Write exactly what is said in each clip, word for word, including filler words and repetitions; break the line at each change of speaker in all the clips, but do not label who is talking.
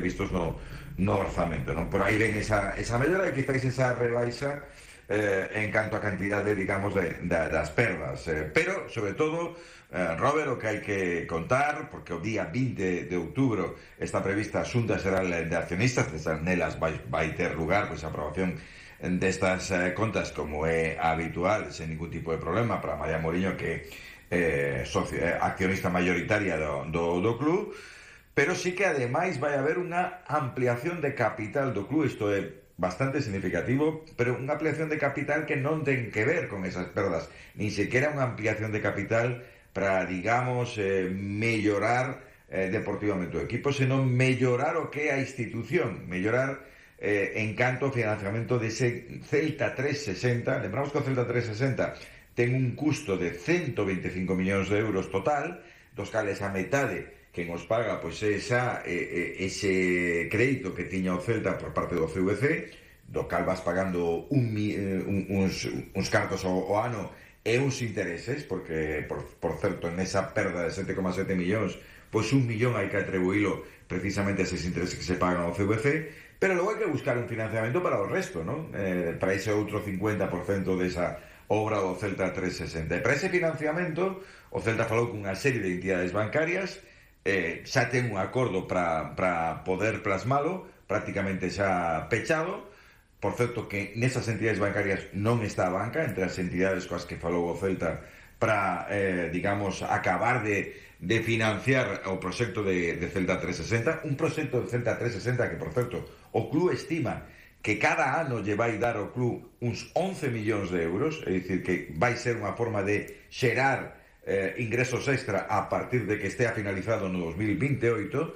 previstos no, no orzamento, non? Por aí ven esa, esa mellora e quizáis esa rebaixa eh, en canto a cantidade, digamos, de, de, das perdas, eh, pero, sobre todo, eh, Robert, o que hai que contar, porque o día vinte de outubro está prevista a Xunta Xeral de Accionistas, desas nelas vai, vai ter lugar pois, a aprobación destas eh, contas, como é habitual, sen ningún tipo de problema para María Mouriño, que é eh, socio, eh, accionista mayoritaria do, do, do club, pero sí que ademais vai haber unha ampliación de capital do club. Isto é bastante significativo, pero unha ampliación de capital que non ten que ver con esas perdas, ni sequera unha ampliación de capital para, digamos, eh, mellorar eh, deportivamente o equipo, senón mellorar o que é a institución, mellorar eh, en canto ao financiamento dese Celta trescentos sesenta. Lembramos que o Celta trescentos sesenta ten un custo de ciento veinticinco millóns de euros total, dos cales a metade quen os paga pois esa, eh, ese crédito que tiña o Celta por parte do C V C, do cal vas pagando un, un, uns, uns cartos ao, ao ano e uns intereses, porque, por, por certo, nesa perda de sete coma sete millóns, pois un millón hai que atribuílo precisamente a eses intereses que se pagan ao C V C, pero logo hai que buscar un financiamento para o resto, non? Eh, para ese outro cincuenta por cento desa obra do Celta trescentos sesenta. E para ese financiamento, o Celta falou cunha serie de entidades bancarias. Eh, xa ten un acordo para poder plasmalo, prácticamente xa pechado. Por certo que nesas entidades bancarias non está a banca, entre as entidades coas que falou o Celta para, eh, digamos, acabar de, de financiar o proxecto de, de Celta trescentos sesenta, un proxecto de Celta trescentos sesenta que, por certo, o club estima que cada ano lle vai dar ao club uns once millóns de euros, é dicir, que vai ser unha forma de xerar Eh, ingresos extra a partir de que estea finalizado no dos mil veintioito,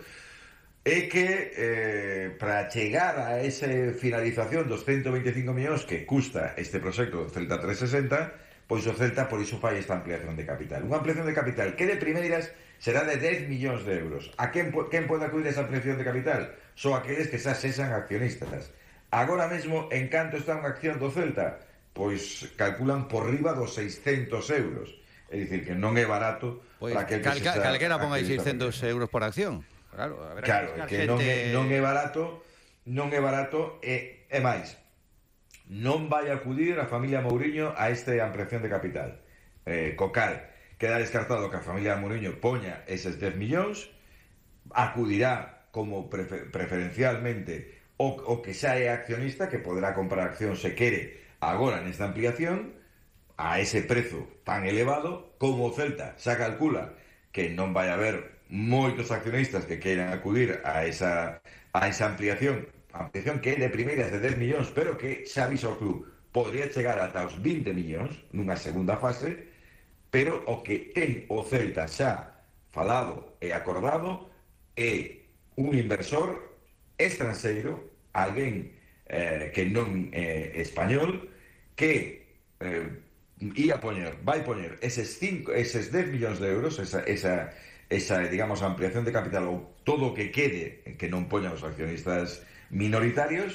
e que eh, para chegar a esa finalización dos ciento veinticinco millóns que custa este proxecto do Celta trescentos sesenta, pois o Celta por iso fai esta ampliación de capital, unha ampliación de capital que de primeiras será de dez millóns de euros. A quen, quen pode acudir a esa ampliación de capital? Só aqueles que xa sexan accionistas. Agora mesmo, en canto está unha acción do Celta, pois calculan por riba dos seiscentos euros. É dicir, que non é barato
pues,
para aquel que
calca,
se
calquera ponga aí seiscentos euros por acción. Claro, habrá
claro
que,
que non, é, non é barato, non é barato e, e máis, non vai acudir a familia Mouriño a esta ampliación de capital. Eh, co cal, queda descartado que a familia Mouriño poña eses dez millóns, acudirá como prefer, preferencialmente o, o que xa é accionista, que poderá comprar acción se quere agora nesta ampliación, a ese prezo tan elevado. Como o Celta xa calcula que non vai haber moitos accionistas que queiran acudir a esa, a esa ampliación, ampliación que é de primeiras de dez millóns, pero que xa avisa o club podría chegar ata os vinte millóns nunha segunda fase, pero o que ten o Celta xa falado e acordado é un inversor estranxeiro, alguén eh, que non é eh, español, que eh, ia poñer, vai poñer eses cinco, eses dez millóns de euros, esa, esa, esa, digamos, ampliación de capital, ou todo o que quede que non poñan os accionistas minoritarios,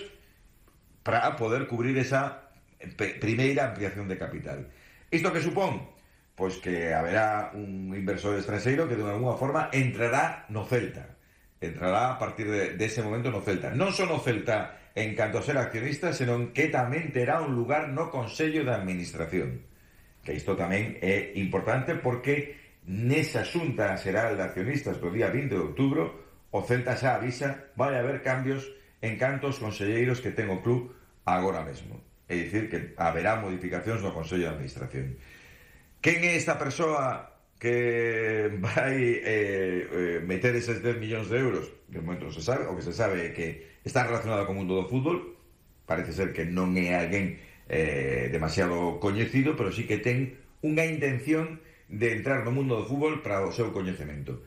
para poder cubrir esa primeira ampliación de capital. Isto que supón? Pois que haberá un inversor estranxeiro que de alguna forma entrará no Celta, entrará a partir de, de ese momento no Celta. Non só no Celta en canto a ser accionista, senón que tamén terá un lugar no Consello de Administración. Que isto tamén é importante, porque nesa Xunta Xeral de Accionistas do día vinte de outubro o Celta xa avisa vai haber cambios en canto aos conselleiros que ten o club agora mesmo. É dicir, que haberá modificacións no Consello de Administración. Quen é esta persoa que vai eh, eh, meter eses dez millóns de euros? De momento se sabe, o que se sabe é que está relacionado co mundo do fútbol. Parece ser que non é alguén eh, demasiado coñecido, pero sí que ten unha intención de entrar no mundo do fútbol para o seu coñecemento.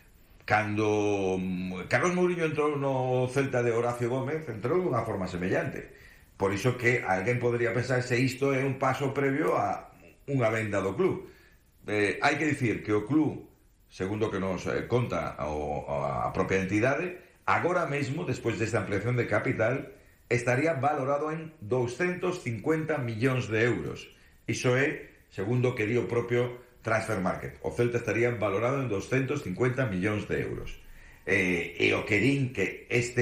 Cando Carlos Mouriño entrou no Celta de Horacio Gómez, entrou dunha forma semellante. Por iso que alguén podría pensar se isto é un paso previo a unha venda do club. Eh, hai que dicir que o club, segundo que nos eh, conta o, a propia entidade, agora mesmo, despois desta ampliación de capital, estaría valorado en doscientos cincuenta millóns de euros. Iso é, segundo que di o propio Transfermarkt. O Celta estaría valorado en doscientos cincuenta millóns de euros. Eh, e o que din que este